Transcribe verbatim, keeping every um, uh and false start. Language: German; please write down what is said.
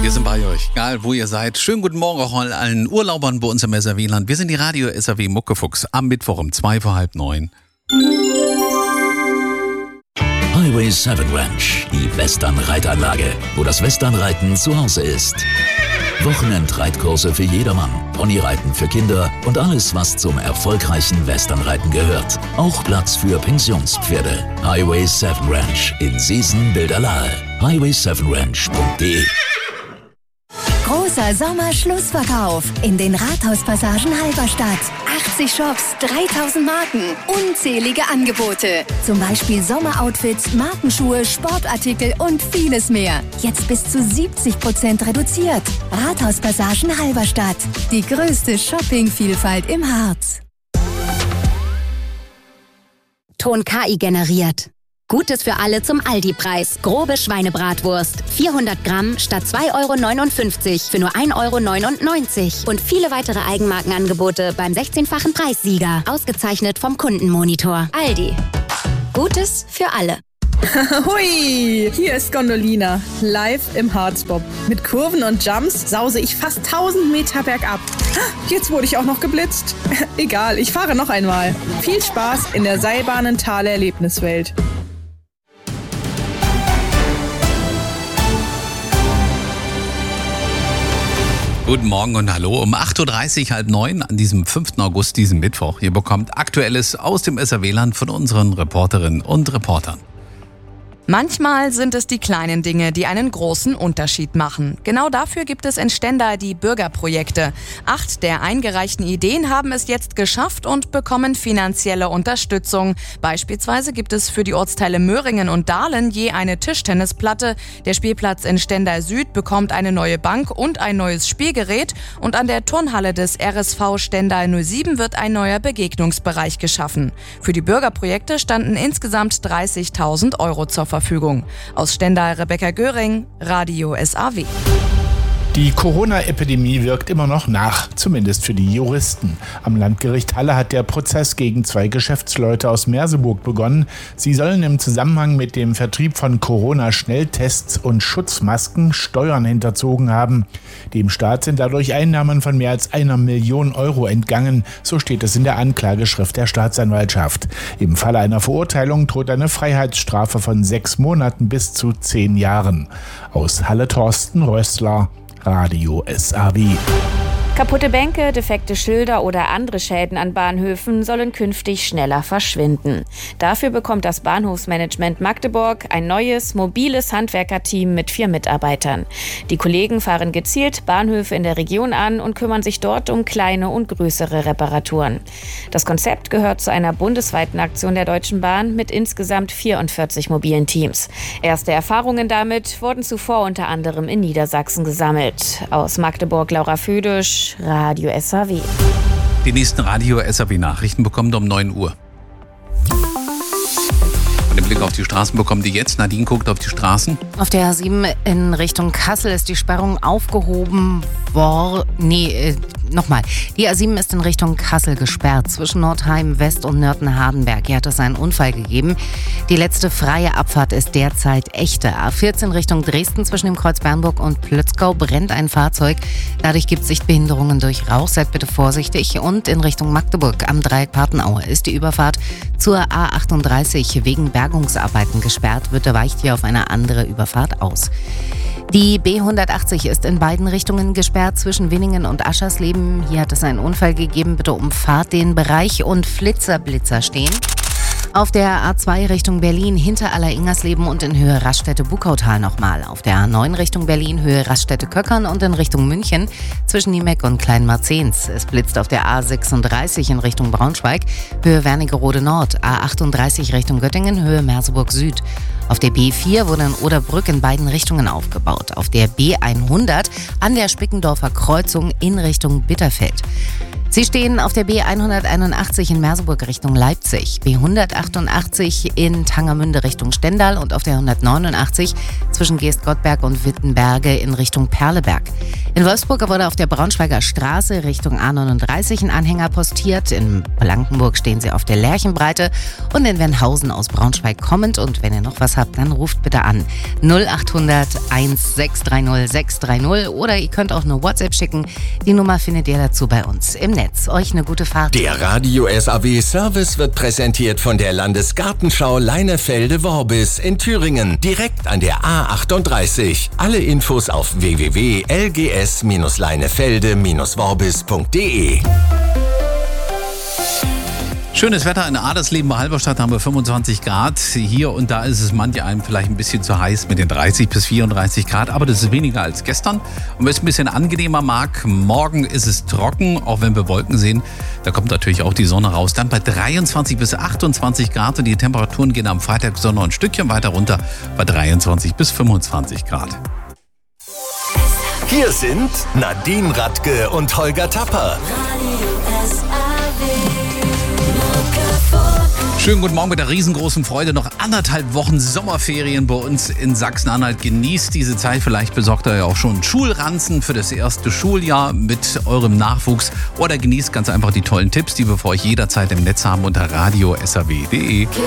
Wir sind bei euch, egal wo ihr seid. Schönen guten Morgen auch allen Urlaubern bei uns im S R W-Land. Wir sind die Radio S R W Muckefuchs am Mittwoch um zwei vor halb neun. Highway sieben Ranch, die Western-Reitanlage, wo das Westernreiten zu Hause ist. Wochenendreitkurse für jedermann, Ponyreiten für Kinder und alles, was zum erfolgreichen Westernreiten gehört. Auch Platz für Pensionspferde. Highway sieben Ranch in Seesen-Bilderlahe. highway sieben ranch punkt de. Großer Sommerschlussverkauf in den Rathauspassagen Halberstadt. achtzig Shops, dreitausend Marken, unzählige Angebote. Zum Beispiel Sommeroutfits, Markenschuhe, Sportartikel und vieles mehr. Jetzt bis zu siebzig Prozent reduziert. Rathauspassagen Halberstadt. Die größte Shoppingvielfalt im Harz. Ton K I generiert. Gutes für alle zum Aldi-Preis. Grobe Schweinebratwurst. vierhundert Gramm statt zwei Euro neunundfünfzig für nur ein Euro neunundneunzig. Und viele weitere Eigenmarkenangebote beim sechzehnfachen Preissieger. Ausgezeichnet vom Kundenmonitor. Aldi. Gutes für alle. Hui, hier ist Gondolina, live im Harzbob. Mit Kurven und Jumps sause ich fast tausend Meter bergab. Jetzt wurde ich auch noch geblitzt. Egal, ich fahre noch einmal. Viel Spaß in der Seilbahnenthaler Erlebniswelt. Guten Morgen und hallo. Um acht Uhr dreißig, halb neun an diesem fünften August, diesem Mittwoch. Ihr bekommt Aktuelles aus dem S R W-Land von unseren Reporterinnen und Reportern. Manchmal sind es die kleinen Dinge, die einen großen Unterschied machen. Genau dafür gibt es in Stendal die Bürgerprojekte. Acht der eingereichten Ideen haben es jetzt geschafft und bekommen finanzielle Unterstützung. Beispielsweise gibt es für die Ortsteile Möhringen und Dahlen je eine Tischtennisplatte. Der Spielplatz in Stendal Süd bekommt eine neue Bank und ein neues Spielgerät. Und an der Turnhalle des R S V Stendal null sieben wird ein neuer Begegnungsbereich geschaffen. Für die Bürgerprojekte standen insgesamt dreißigtausend Euro zur Verfügung. Verfügung. Aus Stendal Rebecca Göring, Radio S A W. Die Corona-Epidemie wirkt immer noch nach, zumindest für die Juristen. Am Landgericht Halle hat der Prozess gegen zwei Geschäftsleute aus Merseburg begonnen. Sie sollen im Zusammenhang mit dem Vertrieb von Corona-Schnelltests und Schutzmasken Steuern hinterzogen haben. Dem Staat sind dadurch Einnahmen von mehr als einer Million Euro entgangen, so steht es in der Anklageschrift der Staatsanwaltschaft. Im Falle einer Verurteilung droht eine Freiheitsstrafe von sechs Monaten bis zu zehn Jahren. Aus Halle Thorsten Rössler, Radio S A W. Kaputte Bänke, defekte Schilder oder andere Schäden an Bahnhöfen sollen künftig schneller verschwinden. Dafür bekommt das Bahnhofsmanagement Magdeburg ein neues, mobiles Handwerkerteam mit vier Mitarbeitern. Die Kollegen fahren gezielt Bahnhöfe in der Region an und kümmern sich dort um kleine und größere Reparaturen. Das Konzept gehört zu einer bundesweiten Aktion der Deutschen Bahn mit insgesamt vierundvierzig mobilen Teams. Erste Erfahrungen damit wurden zuvor unter anderem in Niedersachsen gesammelt. Aus Magdeburg Laura Födisch, Radio S A W. Die nächsten Radio S A W-Nachrichten bekommt ihr um neun Uhr. Und den Blick auf die Straßen bekommt ihr jetzt. Nadine guckt auf die Straßen. Auf der A sieben in Richtung Kassel ist die Sperrung aufgehoben worden. Nee, äh, nochmal. Die A sieben ist in Richtung Kassel gesperrt. Zwischen Nordheim West und Nörten-Hardenberg. Hier hat es einen Unfall gegeben. Die letzte freie Abfahrt ist derzeit echte. A vierzehn Richtung Dresden zwischen dem Kreuz Bernburg und Plötzgau brennt ein Fahrzeug. Dadurch gibt es Sichtbehinderungen durch Rauch. Seid bitte vorsichtig. Und in Richtung Magdeburg am Dreieck Patenaue ist die Überfahrt zur A achtunddreißig wegen Bergungsarbeiten gesperrt. Bitte weicht hier auf eine andere Überfahrt aus. Die B hundertachtzig ist in beiden Richtungen gesperrt zwischen Winningen und Aschersleben. Hier hat es einen Unfall gegeben. Bitte umfahrt den Bereich und Flitzer-Blitzer stehen. Auf der A zwei Richtung Berlin hinter Aller-Ingersleben und in Höhe Raststätte-Bukautal nochmal. Auf der A neun Richtung Berlin Höhe Raststätte-Köckern und in Richtung München zwischen Niemeck und Kleinmarzens. Es blitzt auf der A sechsunddreißig in Richtung Braunschweig Höhe Wernigerode Nord. A achtunddreißig Richtung Göttingen Höhe Merseburg Süd. Auf der B vier wurde in Oderbrück in beiden Richtungen aufgebaut. Auf der B hundert an der Spickendorfer Kreuzung in Richtung Bitterfeld. Sie stehen auf der B hunderteinundachtzig in Merseburg Richtung Leipzig, B hundertachtundachtzig in Tangermünde Richtung Stendal und auf der hundertneunundachtzig zwischen Geestgottberg und Wittenberge in Richtung Perleberg. In Wolfsburg wurde auf der Braunschweiger Straße Richtung A neununddreißig ein Anhänger postiert. In Blankenburg stehen Sie auf der Lerchenbreite und in Wernhausen aus Braunschweig kommend. Und wenn ihr noch was habt, dann ruft bitte an null achthundert sechshundertsechzig sechshundertdreißig oder ihr könnt auch eine WhatsApp schicken. Die Nummer findet ihr dazu bei uns im Netz. Euch eine gute Fahrt. Der Radio S A W Service wird präsentiert von der Landesgartenschau Leinefelde-Worbis in Thüringen, direkt an der A achtunddreißig. Alle Infos auf w w w punkt l g s leinefelde worbis punkt d e. Schönes Wetter in Adelsleben bei Halberstadt, haben wir fünfundzwanzig Grad. Hier und da ist es manche einem vielleicht ein bisschen zu heiß mit den dreißig bis vierunddreißig Grad, aber das ist weniger als gestern. Und wer es ein bisschen angenehmer mag, morgen ist es trocken, auch wenn wir Wolken sehen. Da kommt natürlich auch die Sonne raus. Dann bei dreiundzwanzig bis achtundzwanzig Grad und die Temperaturen gehen am Freitag so noch ein Stückchen weiter runter bei dreiundzwanzig bis fünfundzwanzig Grad. Hier sind Nadine Radke und Holger Tapper. Schönen guten Morgen mit der riesengroßen Freude. Noch anderthalb Wochen Sommerferien bei uns in Sachsen-Anhalt. Genießt diese Zeit. Vielleicht besorgt ihr ja auch schon Schulranzen für das erste Schuljahr mit eurem Nachwuchs. Oder genießt ganz einfach die tollen Tipps, die wir für euch jederzeit im Netz haben unter radio s a w punkt d e.